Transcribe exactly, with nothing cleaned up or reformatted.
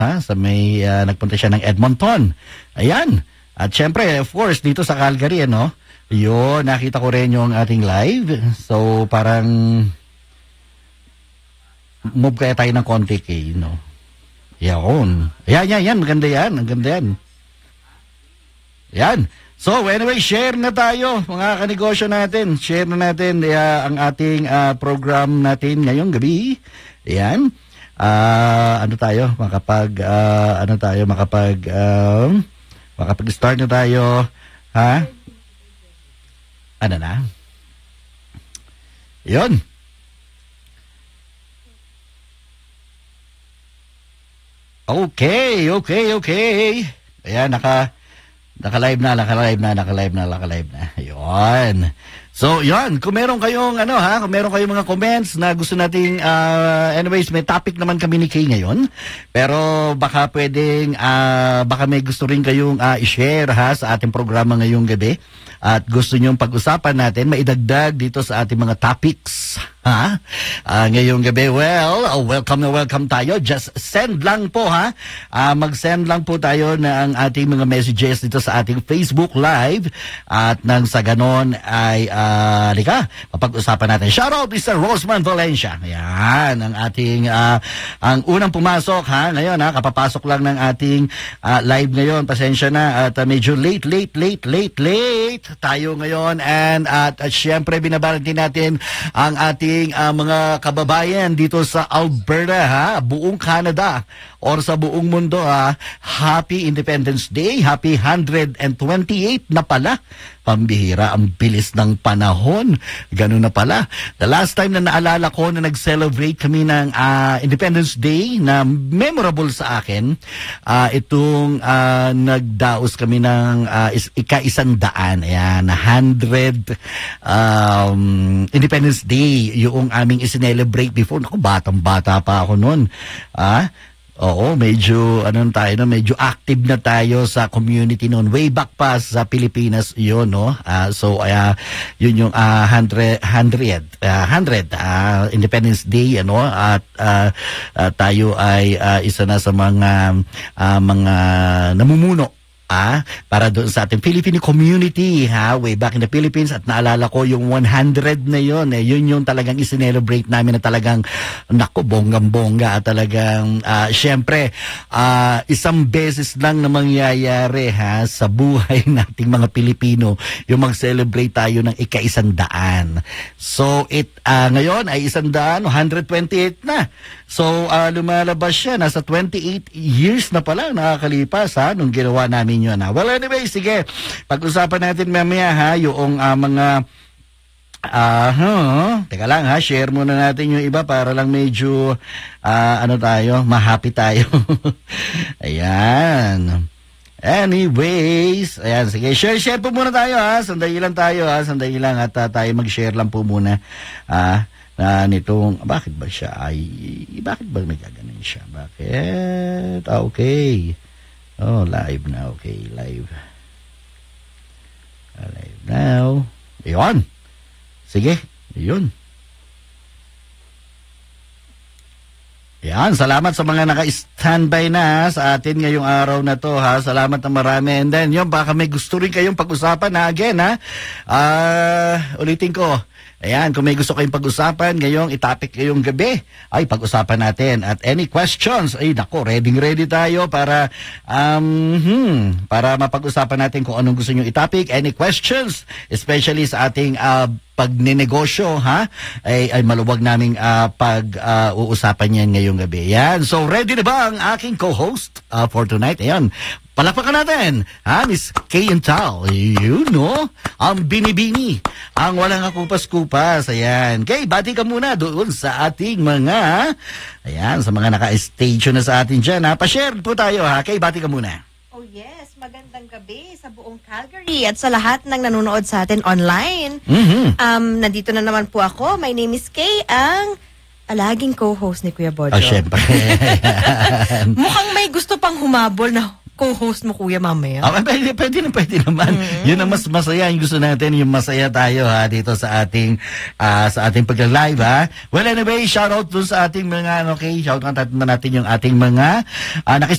ha, sa may uh, nagpunta siya ng Edmonton. Ayan. At syempre, of course, dito sa Calgary, ano, yun, nakita ko rin yung ating live. So, parang move kaya tayo ng konti kay, no? Yan. Yan, yan, yan. Maganda yan. Ang ganda yan. Yan. So, anyway, share na tayo, mga kanegosyo natin. Share na natin uh, ang ating uh, program natin ngayong gabi. Yan. Uh, ano tayo? Makapag, uh, ano tayo? Makapag, uh, makapag-start na tayo. Ha? Ano na? Yun. Okay, okay, okay. Ayan, naka... Naka-live na, naka-live na, naka-live na, naka-live na. Ayun. So, yun. Kung meron kayong, ano ha, kung meron kayong mga comments na gusto nating, uh, anyways, may topic naman kami ni Kay ngayon. Pero baka pwedeng, uh, baka may gusto rin kayong uh, i-share ha sa ating programa ngayong gabi. At gusto nyong pag-usapan natin, maidagdag dito sa ating mga topics. Ha? Uh, ngayong gabi, well, oh, welcome na welcome tayo. Just send lang po ha. Uh, mag-send lang po tayo na ang ating mga messages dito sa ating Facebook Live. At nang sa ganon ay, uh, lika, mapag-usapan natin. Shout out, Mister Rosman Valencia. Yan, ang ating, uh, ang unang pumasok ha. Ngayon ha, kapapasok lang ng ating uh, live ngayon. Pasensya na at uh, medyo late, late, late, late, late tayo ngayon. And at, at syempre, binabarantin natin ang ating uh, mga kababayan dito sa Alberta, ha? Buong Canada or sa buong mundo, ha? Happy Independence Day. Happy one hundred twenty-eight na pala. Pambihira, ang bilis ng panahon. Ganun na pala. The last time na naalala ko na nag-celebrate kami ng uh, Independence Day na memorable sa akin, uh, itong uh, nagdaos kami ng uh, is- ika-isang daan. Ayan, one hundred um, Independence Day yung aming isinelebrate before. Naku, batang-bata pa ako noon. Ah, oo, medyo ano tayo, no, medyo active na tayo sa community noon. Way back pa sa Pilipinas 'yon, no. Uh, so uh, 'yun yung uh, one hundred uh, one hundred uh, Independence Day, ano, at uh, uh, tayo ay uh, isa na sa mga uh, mga namumuno Ah, para doon sa ating Filipino community, ha, way back in the Philippines. At naalala ko yung one hundred na yun, eh, yun yung talagang isinelebrate namin na talagang, naku, bonggang-bongga at talagang, uh, syempre, uh, isang beses lang na mangyayari, ha, sa buhay nating mga Pilipino, yung mag-celebrate tayo ng ika-isang daan. So, it, uh, ngayon ay isang daan, one hundred twenty-eight na. So, uh, lumalabas siya, nasa twenty-eight years na pala nakakalipas, ha, nung ginawa namin yun, ha. Well, anyway, sige, pag-usapan natin mamaya, ha, yung uh, mga, ah, uh, huh, teka lang, ha, share muna natin yung iba para lang medyo, uh, ano tayo, ma-happy tayo. Ayan. Anyways, ayan, sige, share, share po muna tayo, ha, sandali lang tayo, ha, sandali lang, at uh, tayo mag-share lang po muna, ah, uh, na nitong, bakit ba siya ay, bakit ba nagkaganon siya? Bakit? Ah, okay. Oh, live na. Okay, live. Uh, live now. Ayun. Sige, ayun. Yan, salamat sa mga naka-standby na sa atin ngayong araw na to, ha. Salamat na marami. And then, yun, baka may gusto rin kayong pag-usapan, ha, again, ha. Ah, uh, ulitin ko. Ayan, kung may gusto kayong pag-usapan ngayong itapik ngayong gabi, ay pag-usapan natin. At any questions, ay nako, ready-ready tayo para um, hmm, para mapag-usapan natin kung anong gusto nyo itapik. Any questions, especially sa ating uh, pagninegosyo, ha? Ay, ay maluwag naming uh, pag-uusapan uh, yan ngayong gabi. Yan, so ready na ba ang aking co-host uh, for tonight? Ayan, palakpakan natin, ha, Miss Kay and Tal. You know, ang binibini, ang walang akupas-kupas. Ayan. Kay, bati ka muna doon sa ating mga, ayan, sa mga naka-station na sa atin dyan, ha. Pa-share po tayo, ha. Kay, bati ka muna. Oh yes, magandang gabi sa buong Calgary at sa lahat ng nanonood sa atin online. Mm-hmm. Um, nandito na naman po ako. My name is Kay, ang laging co-host ni Kuya Bojo. Oh, syempre. Mukhang may gusto pang humabol na co-host mo, kuya, mamaya. Ah, pwede, pwede na, pwede naman. Mm-hmm. Yun ang mas masaya. Yung gusto natin, yung masaya tayo ha, dito sa ating uh, sa ating pag-live ha. Well, anyway, shout out dun sa ating mga, okay, shout out natin yung ating mga uh, nakis